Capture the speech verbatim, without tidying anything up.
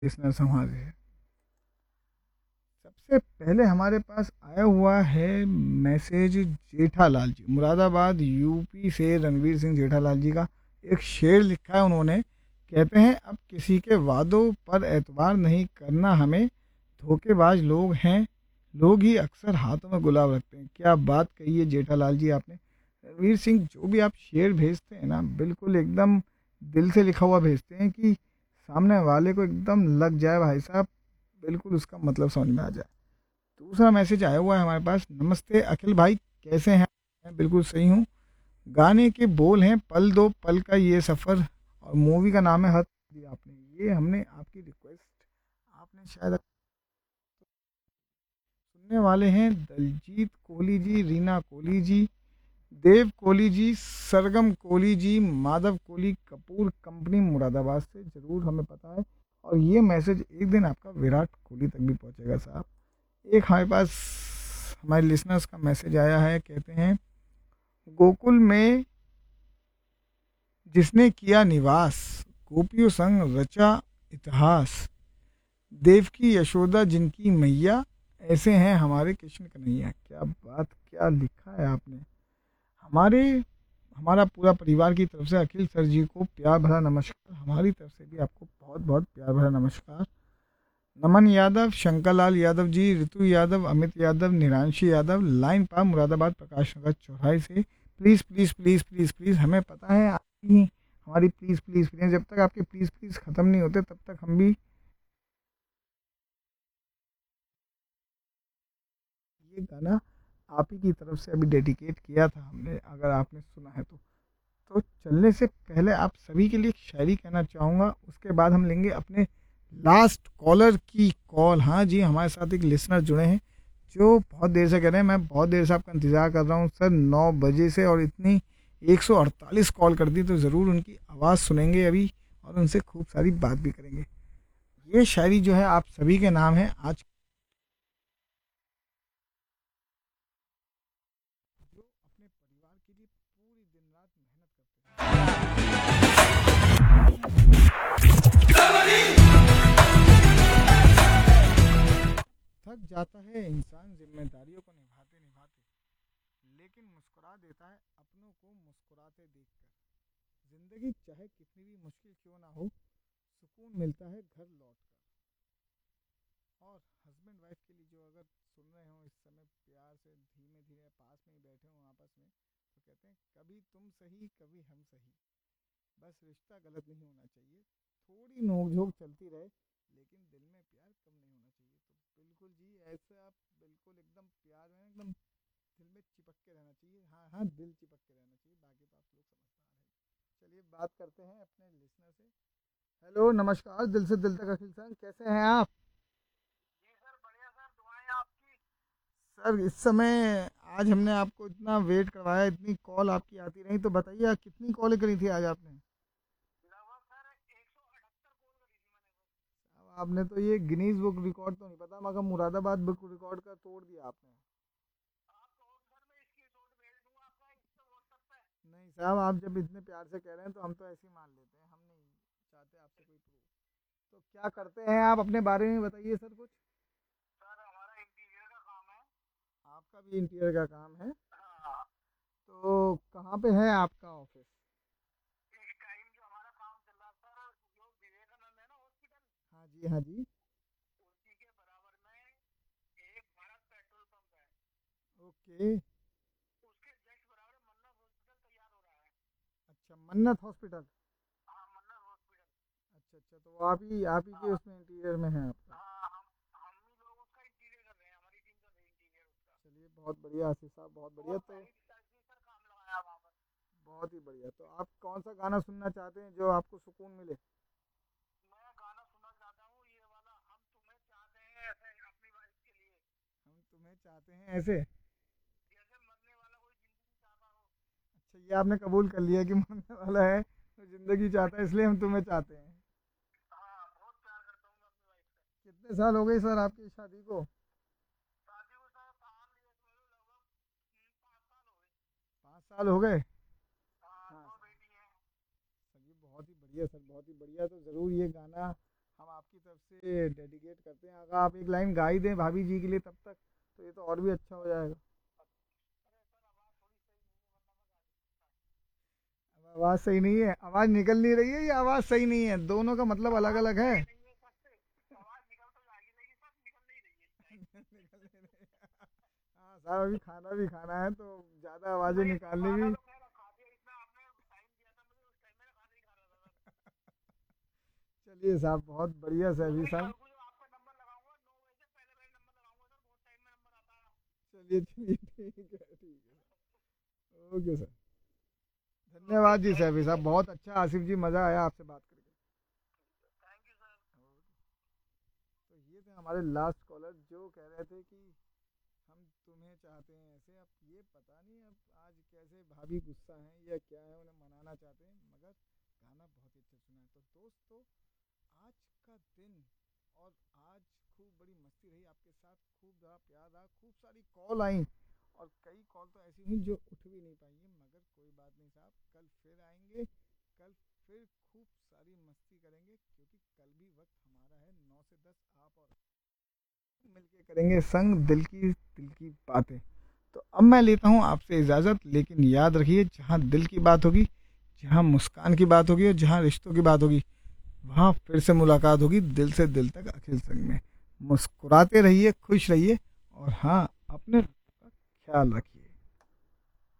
Listeners हमारे हैं। सबसे पहले हमारे पास आया हुआ है मैसेज जेठालाल जी, मुरादाबाद यूपी से रणवीर सिंह जेठालाल जी का एक शेर लिखा है उन्होंने। कहते हैं, अब किसी के वादों पर एतबार नहीं करना हमें, धोखेबाज लोग हैं, लोग ही अक्सर हाथों में गुलाब रखते हैं। क्या बात कही है जेठालाल जी आपने। रणवीर सिंह, जो भी आप शेर भेजते हैं ना, बिल्कुल एकदम दिल से लिखा हुआ भेजते हैं कि सामने वाले को एकदम लग जाए भाई साहब, बिल्कुल उसका मतलब समझ में आ जाए। दूसरा मैसेज आया हुआ है हमारे पास। नमस्ते अखिल भाई, कैसे हैं। मैं बिल्कुल सही हूँ। गाने के बोल हैं, पल दो पल का ये सफ़र, और मूवी का नाम है हद कर दिया आपने। ये हमने आपकी रिक्वेस्ट, आपने शायद सुनने वाले हैं दलजीत कोहली जी, रीना कोहली जी, देव कोहली जी, सरगम कोहली जी, माधव कोहली, कपूर कंपनी मुरादाबाद से। ज़रूर हमें पता है, और ये मैसेज एक दिन आपका विराट कोहली तक भी पहुंचेगा साहब। एक हमारे पास हमारे लिसनर्स का मैसेज आया है। कहते हैं, गोकुल में जिसने किया निवास, गोपियों संग रचा इतिहास, देवकी यशोदा जिनकी मैया, ऐसे हैं हमारे कृष्ण कन्हैया। क्या बात, क्या लिखा है आपने। हमारे हमारा पूरा परिवार की तरफ से अखिल सर जी को प्यार भरा नमस्कार। हमारी तरफ से भी आपको बहुत बहुत प्यार भरा नमस्कार। नमन यादव, शंकर लाल यादव जी, ऋतु यादव, अमित यादव, निरांशी यादव, लाइन पा मुरादाबाद प्रकाश नगर चौराहे से। Please please please please please, हमें पता है आपकी हमारी प्लीज़ प्लीज़ प्लीज़, जब तक आपके प्लीज़ प्लीज़ ख़त्म नहीं होते तब तक हम भी। ये गाना आप ही की तरफ से अभी डेडिकेट किया था हमने, अगर आपने सुना है तो। तो चलने से पहले आप सभी के लिए एक शायरी कहना चाहूँगा, उसके बाद हम लेंगे अपने लास्ट कॉलर की कॉल। हाँ जी, हमारे साथ एक लिसनर जुड़े हैं जो बहुत देर से कह रहे हैं, मैं बहुत देर से आपका इंतज़ार कर रहा हूँ सर, नौ बजे से, और इतनी एक सौ अड़तालीस कॉल कर दी, तो ज़रूर उनकी आवाज़ सुनेंगे अभी, और उनसे खूब सारी बात भी करेंगे। ये शायरी जो है आप सभी के नाम है आज, जो अपने परिवार के लिए पूरी दिन रात मेहनत करते हैं। थक जाता है इंसान जिम्मेदारियों को निभाते निभाते, लेकिन मुस्कुरा देता है अपनों को मुस्कुराते देखकर। जिंदगी चाहे कितनी भी मुश्किल क्यों ना हो, सुकून मिलता है घर लौट कर। और हस्बैंड वाइफ के लिए जो अगर सुन रहे हो इस समय, प्यार से धीमे धीमे पास में ही बैठे हो आपस में, तो कहते हैं, कभी तुम सही कभी हम सही, बस रिश्ता गलत नहीं होना चाहिए, थोड़ी नोक-झोंक चलती रहे, लेकिन दिल में प्यार कम नहीं होना चाहिए। तो बिल्कुल जी, ऐसे आप बिल्कुल एकदम प्यार में एकदम दिल में चिपक के रहना चाहिए। हाँ हाँ, दिल चिपक के रहना चाहिए, बाकी तो आप लोग समझदार हैं। चलिए बात करते हैं अपने लिसनर से। हेलो, नमस्कार, दिल से दिल तक अखिल सर, कैसे हैं आप। सर, इस समय आज हमने आपको इतना वेट करवाया, इतनी कॉल आपकी आती रही, तो बताइए आप कितनी कॉलें करी थी आज आपने। अब आपने तो ये गिनीज बुक रिकॉर्ड तो नहीं पता, मगर मुरादाबाद बुक रिकॉर्ड का तोड़ दिया आपने। नहीं साहब, आप जब इतने प्यार से कह रहे हैं तो हम तो ऐसे ही मान लेते हैं, हम नहीं चाहते आपसे कोई प्रूफ। तो क्या करते हैं आप, अपने बारे में बताइए सर कुछ। आपका भी इंटीरियर का काम है। तो कहाँ पे है आपका ऑफिस। हाँ जी, हाँ जी। ओके। अच्छा, मन्नत हॉस्पिटल। अच्छा अच्छा, तो आप ही आप ही के उसमें इंटीरियर में है आपका। चलिए बहुत बढ़िया आशीष साहब, बहुत बढ़िया। तो बहुत ही बढ़िया। तो आप कौन सा गाना सुनना चाहते हैं जो आपको सुकून मिले। हम तुम्हें चाहते हैं ऐसे। अच्छा, ये आपने कबूल कर लिया कि मरने वाला है तो जिंदगी चाहता है, इसलिए हम तुम्हें चाहते हैं। कितने साल हो गए सर आपकी शादी को। पाँच साल हो गए। हाँ सर, जी बहुत ही बढ़िया सर, बहुत ही बढ़िया। तो ज़रूर ये गाना हम आपकी तरफ से डेडिकेट करते हैं। अगर आप एक लाइन गा ही दें भाभी जी के लिए तब तक, तो ये तो और भी अच्छा हो जाएगा। अब आवाज़ सही नहीं है, आवाज़ निकल नहीं रही है या आवाज़ सही नहीं है, दोनों का मतलब अलग अलग है। निकल नहीं रही है। हाँ साहब, अभी खाना भी खाना है तो ज़्यादा आवाज़ें निकालनी भी। चलिए साहब, बहुत बढ़िया सैफी साहब। चलिए चलिए, ठीक है ठीक है, ओके सर। धन्यवाद जी सैफी साहब, बहुत अच्छा आसिफ जी, मज़ा आया आपसे बात करके। तो ये थे हमारे लास्ट कॉलर जो कह रहे थे कि हम तुम्हें चाहते हैं ऐसे। अब ये पता नहीं अब आज कैसे भाभी गुस्सा हैं या क्या है, उन्हें मनाना चाहते हैं, मगर गाना बहुत ही अच्छा सुना है। तो दोस्तों, आज का दिन और आज खूब बड़ी मस्ती रही आपके साथ, खूब ज़्यादा प्यार रहा, खूब सारी कॉल आई और कई कॉल तो ऐसी हुई जो उठ भी नहीं पाई हैं, मगर कोई बात नहीं साहब, कल फिर आएंगे। कल फिर खूब सारी मस्ती करेंगे, क्योंकि कल भी वक्त हमारा है नौ से दस, आप और मिलके करेंगे संग दिल की दिल की बातें। तो अब मैं लेता हूँ आपसे इजाज़त, लेकिन याद रखिए, जहाँ दिल की बात होगी, जहाँ मुस्कान की बात होगी और जहाँ रिश्तों की बात होगी, वहाँ फिर से मुलाकात होगी दिल से दिल तक अखिल संग में। मुस्कुराते रहिए, खुश रहिए और हाँ, अपने ख्याल रखिए।